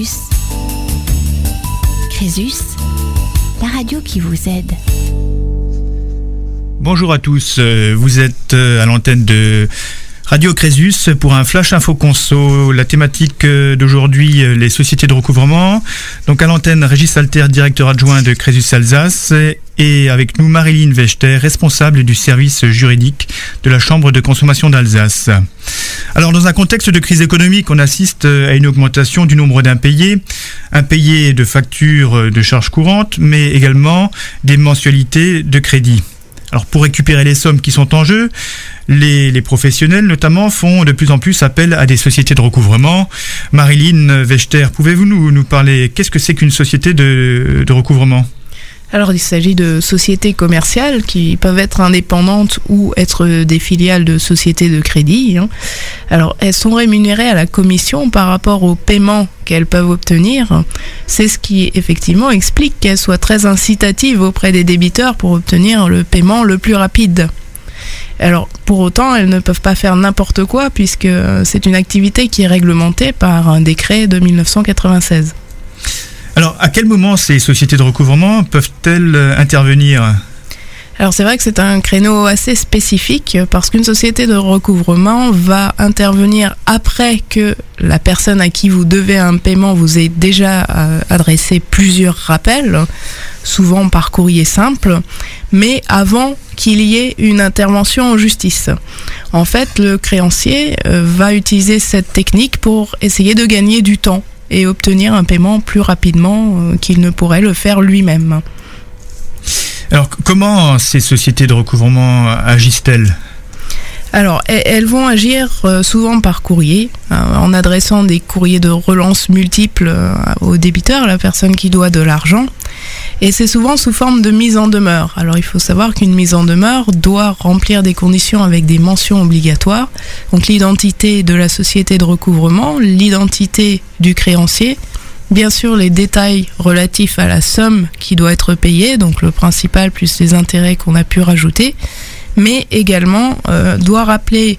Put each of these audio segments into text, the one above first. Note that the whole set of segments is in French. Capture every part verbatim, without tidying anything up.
Crésus. Crésus, la radio qui vous aide. Bonjour à tous, vous êtes à l'antenne de Radio Crésus pour un Flash Info Conso. La thématique d'aujourd'hui, les sociétés de recouvrement. Donc à l'antenne, Régis Alter, directeur adjoint de Crésus Alsace, et avec nous Marilyn Vechter, responsable du service juridique de la Chambre de consommation d'Alsace. Alors dans un contexte de crise économique, on assiste à une augmentation du nombre d'impayés, impayés de factures de charges courantes, mais également des mensualités de crédit. Alors pour récupérer les sommes qui sont en jeu, les, les professionnels notamment font de plus en plus appel à des sociétés de recouvrement. Marilyn Vechter, pouvez-vous nous, nous parler, qu'est-ce que c'est qu'une société de, de recouvrement ? Alors il s'agit de sociétés commerciales qui peuvent être indépendantes ou être des filiales de sociétés de crédit. Alors elles sont rémunérées à la commission par rapport au paiement qu'elles peuvent obtenir. C'est ce qui effectivement explique qu'elles soient très incitatives auprès des débiteurs pour obtenir le paiement le plus rapide. Alors pour autant, elles ne peuvent pas faire n'importe quoi puisque c'est une activité qui est réglementée par un décret de dix-neuf cent quatre-vingt-seize. Alors, à quel moment ces sociétés de recouvrement peuvent-elles intervenir ? Alors, c'est vrai que c'est un créneau assez spécifique parce qu'une société de recouvrement va intervenir après que la personne à qui vous devez un paiement vous ait déjà euh, adressé plusieurs rappels, souvent par courrier simple, mais avant qu'il y ait une intervention en justice. En fait, le créancier euh, va utiliser cette technique pour essayer de gagner du temps et obtenir un paiement plus rapidement euh, qu'il ne pourrait le faire lui-même. Alors, comment ces sociétés de recouvrement agissent-elles ? Alors, elles vont agir souvent par courrier, en adressant des courriers de relance multiples au débiteur, la personne qui doit de l'argent. Et c'est souvent sous forme de mise en demeure. Alors, il faut savoir qu'une mise en demeure doit remplir des conditions avec des mentions obligatoires. Donc, l'identité de la société de recouvrement, l'identité du créancier, bien sûr les détails relatifs à la somme qui doit être payée, donc le principal plus les intérêts qu'on a pu rajouter, mais également euh, doit rappeler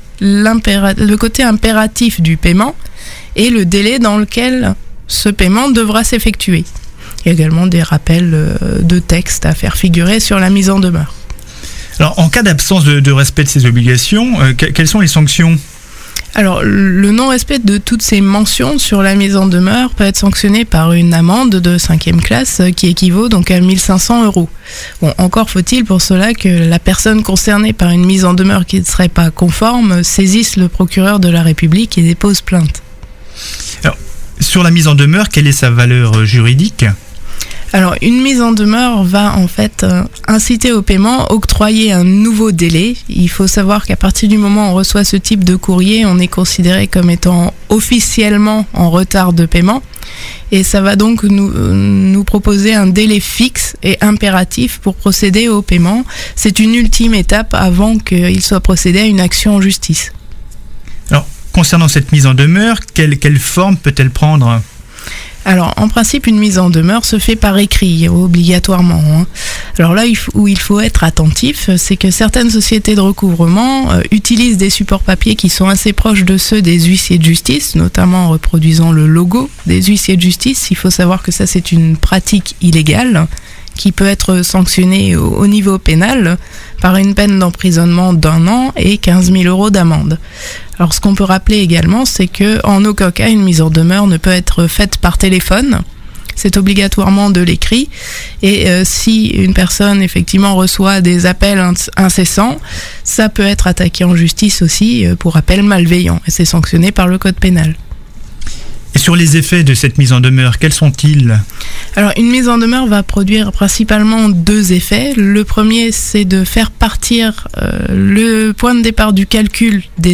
le côté impératif du paiement et le délai dans lequel ce paiement devra s'effectuer. Il y a également des rappels euh, de texte à faire figurer sur la mise en demeure. Alors, en cas d'absence de, de respect de ces obligations, euh, que, quelles sont les sanctions ? Alors, le non-respect de toutes ces mentions sur la mise en demeure peut être sanctionné par une amende de cinquième classe qui équivaut donc à mille cinq cents euros. Bon, encore faut-il pour cela que la personne concernée par une mise en demeure qui ne serait pas conforme saisisse le procureur de la République et dépose plainte. Alors, sur la mise en demeure, quelle est sa valeur juridique ? Alors, une mise en demeure va en fait euh, inciter au paiement, octroyer un nouveau délai. Il faut savoir qu'à partir du moment où on reçoit ce type de courrier, on est considéré comme étant officiellement en retard de paiement. Et ça va donc nous, euh, nous proposer un délai fixe et impératif pour procéder au paiement. C'est une ultime étape avant qu'il soit procédé à une action en justice. Alors, concernant cette mise en demeure, quelle, quelle forme peut-elle prendre ? Alors, en principe, une mise en demeure se fait par écrit, obligatoirement. Hein. Alors là, où il faut être attentif, c'est que certaines sociétés de recouvrement euh, utilisent des supports papier qui sont assez proches de ceux des huissiers de justice, notamment en reproduisant le logo des huissiers de justice. Il faut savoir que ça, c'est une pratique illégale qui peut être sanctionnée au, au niveau pénal par une peine d'emprisonnement d'un an et quinze mille euros d'amende. Alors ce qu'on peut rappeler également, c'est que en aucun cas une mise en demeure ne peut être faite par téléphone. C'est obligatoirement de l'écrit. Et euh, si une personne effectivement reçoit des appels incessants, ça peut être attaqué en justice aussi euh, pour appel malveillant. Et c'est sanctionné par le code pénal. Et sur les effets de cette mise en demeure, quels sont-ils ? Alors, une mise en demeure va produire principalement deux effets. Le premier, c'est de faire partir euh, le point de départ du calcul des